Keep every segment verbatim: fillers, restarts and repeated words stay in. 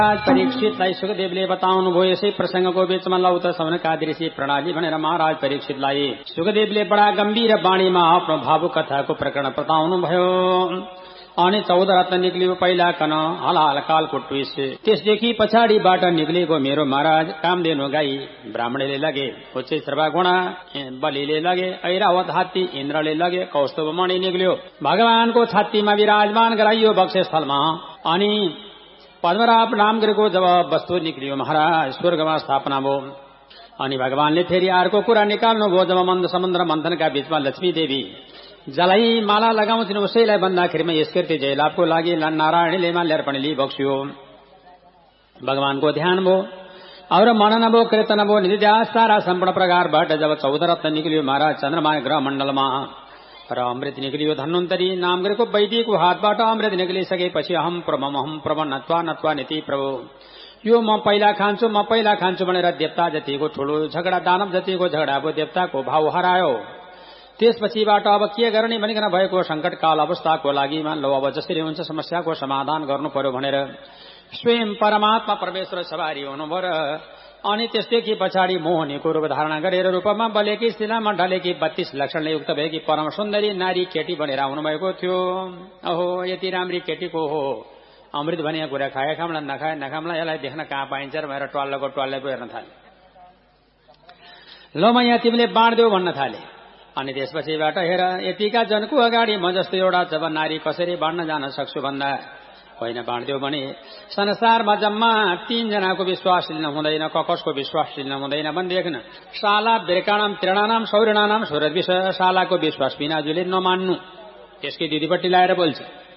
परीक्षितलाई सुखदेवले बताउनुभयो। यसै प्रसंगको बीचमा लौ त सवनकादि ऋषि प्रणाली भनेर महाराज परीक्षितलाई सुखदेवले बडा गम्भीर बाणीमा आफ्नो भावुक कथाको प्रकरण बताउनुभयो। अनि चौध रत्न निक्लियो पहिलाकन हलाल कालको ट्विस। त्यसदेखि पछाडिबाट निक्लेको मेरो महाराज कामधेनु गाई ब्राह्मणले लगे, उच्च सर्वगुणा बलिले लगे, ऐरावत हात्ती इन्द्रले लगे, कौस्तुभ मणि निक्ल्यो भगवानको छातीमा विराजमान गराइयो बक्सेस्थलमा। अनि पद्मराव नाम गरेको जब वस्तु निक्लियो महाराज स्वर्गमा स्थापना भयो। अनि भगवानले फेरि अर्को कुरा निकाल्नुभयो। जब मन्द समुद्र मन्थनका बीचमा लक्ष्मी देवी जलाई माला लगाउँछिन् उसैलाई भन्दाखेरिमा यसकृत्य जयलाभको लागि नारायणले माल्यार पनि लिई बक्स्यो। भगवानको ध्यान भयो और मनन भयो, कीर्तन भयो, निधिध्यास सारा सम्पूर्ण प्रकारबाट जब चौध रत्न निक्लियो महाराज चन्द्रमा ग्रह मण्डलमा र अमृत निक्लियो। धन्वन्तरी नाम गरेको वैदिकको हातबाट अमृत निक्लिसकेपछि अहम प्रभम अहम प्रभ नत्वा नत्वा नीति प्रभु, यो म पहिला खान्छु म पहिला खान्छु भनेर देवता जतिको ठूलो झगडा, दानव जतिको झगडा भयो, देवताको भाव हरायो। त्यसपछिबाट अब के गर्ने भनिकन भएको संकटकाल अवस्थाको लागि लो अब जसरी हुन्छ समस्याको समाधान गर्नु पर्यो भनेर स्वयं परमात्मा परमेश्वर सवारी हुनुभयो। अनि त्यसदेखि पछाडि मोहनीको रूप धारणा गरेर रूपमा बलेकी शिलामा ढलेकी बत्तीस लक्षणले युक्त भएकी परम सुन्दरी नारी केटी बनेर आउनुभएको थियो। अहो यति राम्री केटीको हो अमृत भनेको कुरा खाए खामला नखाए नखामला यसलाई देख्न कहाँ पाइन्छ भनेर ट्वाल्लोको ट्वाल्लै पो हेर्न थाले। ल म यहाँ तिमीले बाँड्देऊ भन्न थाले। अनि त्यसपछिबाट हेर यतिका जनको अगाडि म जस्तो एउटा जब नारी कसरी बाँड्न जान सक्छु भन्दा होइन बाँड्देऊ भने संसारमा जम्मा तीनजनाको विश्वास लिन हुँदैन, ककसको विश्वास लिन हुँदैन भनेदेखि शाला बेरकानाम त्रिणानाम सौरिणानाम सुरत विषय शालाको विश्वास बिनाजुले नमान्नु। त्यसकै दिदीपट्टि लाएर बोल्छ।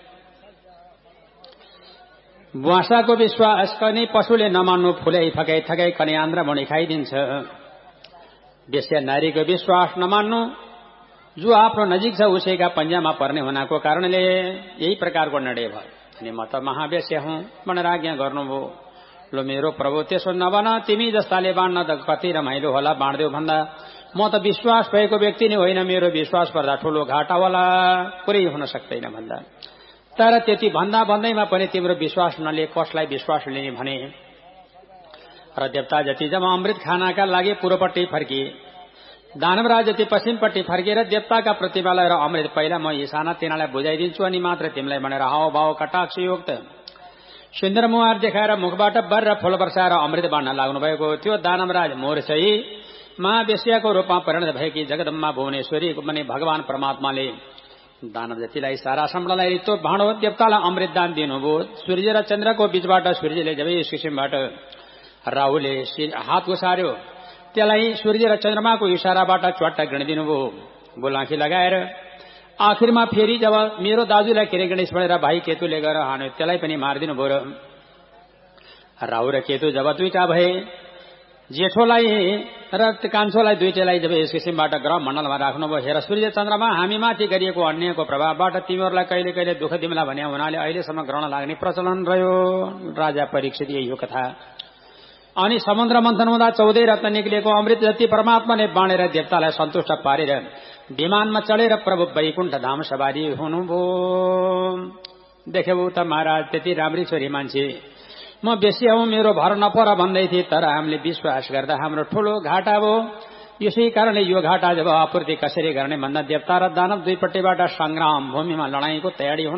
बुवासाको विश्वास कनै पशुले नमान्नु, फुलै फकाइ थकाइ कनै आन्द्रा भणी खाइदिन्छ। बेस्या नारीको विश्वास नमान्नु, जो आफ्नो नजिक छ उसैका पन्जामा पर्ने हुनाको कारणले यही प्रकारको निर्णय भयो। अनि म त महावेश्य हुँ भनेर आज्ञा गर्नुभयो। लो मेरो प्रभु त्यसो नभन, तिमी जस्ताले बाँड्न त कति रमाइलो होला बाँड्देऊ भन्दा म त विश्वास भएको व्यक्ति नै होइन, मेरो विश्वास पर्दा ठूलो घाटा होला कुरै हुन सक्दैन भन्दा। तर त्यति भन्दा भन्दैमा पनि तिम्रो विश्वास नले कसलाई विश्वास लिने भने र देवता जति जब अमृत खानाका लागि पूर्वपट्टि फर्किए, दानवराज जति पश्चिमपट्टि फर्किएर देवताका प्रतिमालाई र अमृत पहिला म यी साना तिनालाई बुझाइदिन्छु अनि मात्र तिमीलाई भनेर हावभाव कटाक्षयुक्त सुन्दर मुहार देखाएर मुखबाट बर र फूल वर्षाएर अमृत बाँड्न लाग्नु भएको थियो। दानवराज मोर्छै महावेश्याको रूपमा परिणत भएकी जगदम्बा भुवनेश्वरी भने भगवान परमात्माले दानव जतिलाई सारा सम्बन्धलाई रित्तो भाँडो देवतालाई अमृत दान दिनुभयो। सूर्य र चन्द्रको बीचबाट सूर्यले जब यस किसिमबाट राहुले हात घुसार्यो, त्यसलाई सूर्य र चन्द्रमाको इशाराबाट च्वाट्टा गणिदिनु भयो बोलाखी लगाएर। आखिरमा फेरि जब मेरो दाजुलाई केरे गणेश भनेर भाइ केतुले गएर हान्यो, त्यसलाई पनि मारिदिनु भयो। राहु र केतु जब दुईटा भए, जेठोलाई र कान्छोलाई दुईटैलाई जब यस किसिमबाट ग्रह मण्डलमा राख्नुभयो। हेर सूर्य चन्द्रमा हामीमाथि गरिएको अन्यायको प्रभावबाट तिमीहरूलाई कहिले कहिले दुःख दिमला भन्ने हुनाले अहिलेसम्म ग्रहण लाग्ने प्रचलन रह्यो। राजा परीक्षित यही हो कथा। अनि समुद्र मन्थन हुँदा चौधै रत्न निक्लिएको अमृत जति परमात्माले बाँडेर देवतालाई सन्तुष्ट पारेर विमानमा चढेर प्रभु वैकुण्ठ धाम सवारी हुनुभयो। देख्यौ त महाराज त्यति राम्री छोरी मान्छे, म बेसी हौ मेरो भर नपर भन्दै थिए, तर हामीले विश्वास गर्दा हाम्रो ठूलो घाटा भयो। यसै कारणले यो घाटा जब आपूर्ति कसरी गर्ने भन्दा देवता र दानव दुईपट्टिबाट संग्राम भूमिमा लडाईँको तयारी